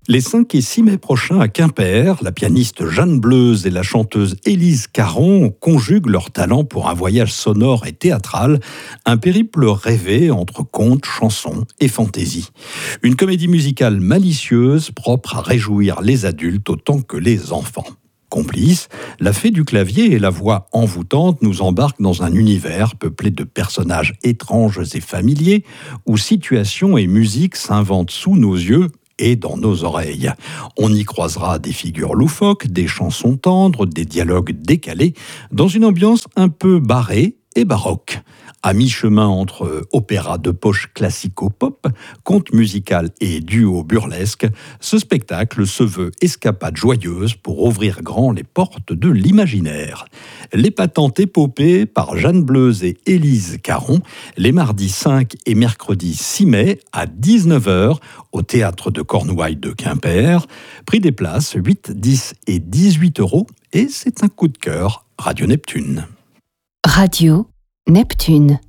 Les 5 et 6 mai prochains à Quimper, la pianiste Jeanne Bleuze et la chanteuse Élise Caron conjuguent leurs talents pour un voyage sonore et théâtral, un périple rêvé entre contes, chansons et fantaisie. Une comédie musicale malicieuse propre à réjouir les adultes autant que les enfants. Complice, la fée du clavier et la voix envoûtante nous embarquent dans un univers peuplé de personnages étranges et familiers, où situations et musique s'inventent sous nos yeux et dans nos oreilles. On y croisera des figures loufoques, des chansons tendres, des dialogues décalés, dans une ambiance un peu barrée et baroque. À mi-chemin entre opéra de poche classico-pop, conte musical et duo burlesque, ce spectacle se veut escapade joyeuse pour ouvrir grand les portes de l'imaginaire. L'épatante épopée par Jeanne Bleuze et Élise Caron, les mardis 5 et mercredi 6 mai à 19h au Théâtre de Cornouailles de Quimper. Prix des places 8, 10 et 18 € et c'est un coup de cœur Radio Neptune. Radio Neptune.